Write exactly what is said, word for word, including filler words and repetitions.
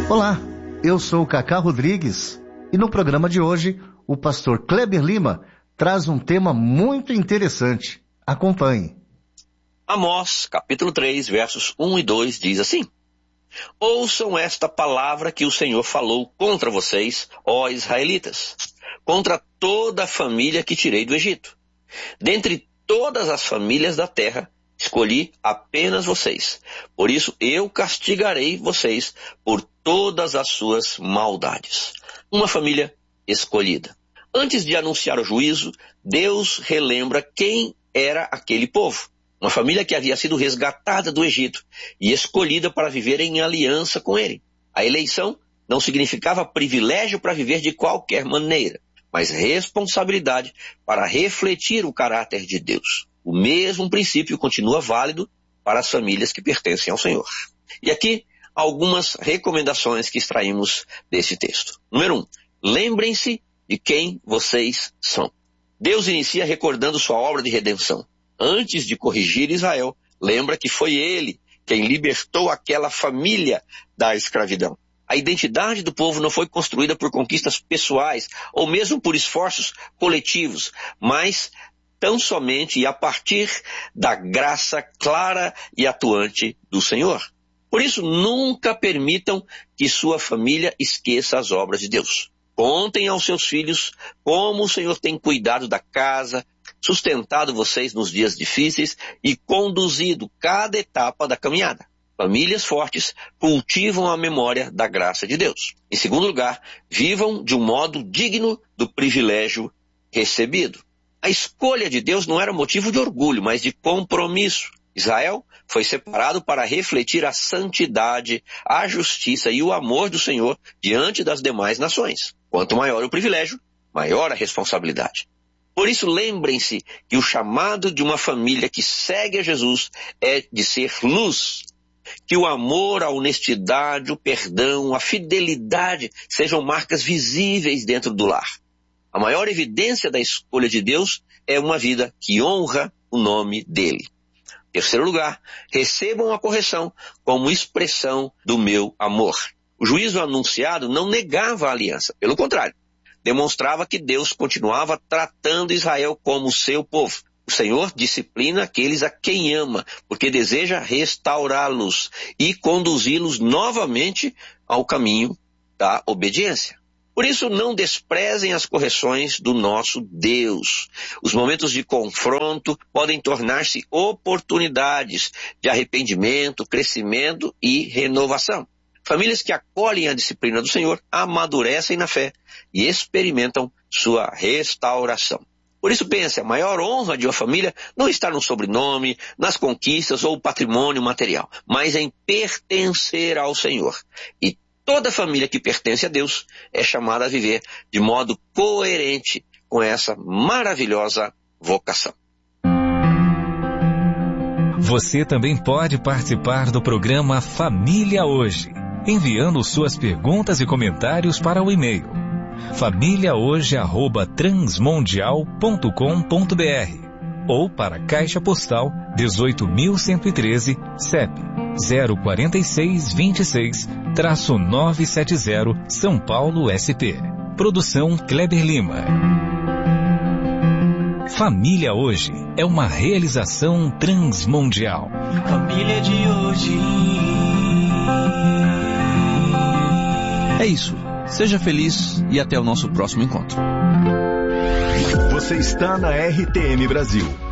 Olá, eu sou o Cacá Rodrigues e no programa de hoje o pastor Kleber Lima traz um tema muito interessante. Acompanhe. Amós, capítulo três, versos um e dois, diz assim: Ouçam esta palavra que o Senhor falou contra vocês, ó israelitas, contra toda a família que tirei do Egito. Dentre todas as famílias da terra, escolhi apenas vocês. Por isso eu castigarei vocês por todas as suas maldades. Uma família escolhida. Antes de anunciar o juízo, Deus relembra quem era aquele povo. Uma família que havia sido resgatada do Egito e escolhida para viver em aliança com ele. A eleição não significava privilégio para viver de qualquer maneira, mas responsabilidade para refletir o caráter de Deus. O mesmo princípio continua válido para as famílias que pertencem ao Senhor. E aqui, algumas recomendações que extraímos desse texto. Número um, lembrem-se de quem vocês são. Deus inicia recordando sua obra de redenção. Antes de corrigir Israel, lembra que foi ele quem libertou aquela família da escravidão. A identidade do povo não foi construída por conquistas pessoais ou mesmo por esforços coletivos, mas tão somente e a partir da graça clara e atuante do Senhor. Por isso, nunca permitam que sua família esqueça as obras de Deus. Contem aos seus filhos como o Senhor tem cuidado da casa, sustentado vocês nos dias difíceis e conduzido cada etapa da caminhada. Famílias fortes cultivam a memória da graça de Deus. Em segundo lugar, vivam de um modo digno do privilégio recebido. A escolha de Deus não era motivo de orgulho, mas de compromisso. Israel foi separado para refletir a santidade, a justiça e o amor do Senhor diante das demais nações. Quanto maior o privilégio, maior a responsabilidade. Por isso, lembrem-se que o chamado de uma família que segue a Jesus é de ser luz. Que o amor, a honestidade, o perdão, a fidelidade sejam marcas visíveis dentro do lar. A maior evidência da escolha de Deus é uma vida que honra o nome dele. Em terceiro lugar, recebam a correção como expressão do meu amor. O juízo anunciado não negava a aliança, pelo contrário, demonstrava que Deus continuava tratando Israel como seu povo. O Senhor disciplina aqueles a quem ama, porque deseja restaurá-los e conduzi-los novamente ao caminho da obediência. Por isso, não desprezem as correções do nosso Deus. Os momentos de confronto podem tornar-se oportunidades de arrependimento, crescimento e renovação. Famílias que acolhem a disciplina do Senhor amadurecem na fé e experimentam sua restauração. Por isso pense, a maior honra de uma família não está no sobrenome, nas conquistas ou patrimônio material, mas em pertencer ao Senhor. E toda família que pertence a Deus é chamada a viver de modo coerente com essa maravilhosa vocação. Você também pode participar do programa Família Hoje, enviando suas perguntas e comentários para o e-mail família hoje arroba transmundial ponto com ponto br ou para Caixa Postal dezoito mil cento e treze, C E P zero quatro seis dois seis, novecentos e setenta, São Paulo, S P. Produção Kleber Lima. Família Hoje é uma realização transmundial. Família de hoje. É isso. Seja feliz e até o nosso próximo encontro. Você está na R T M Brasil.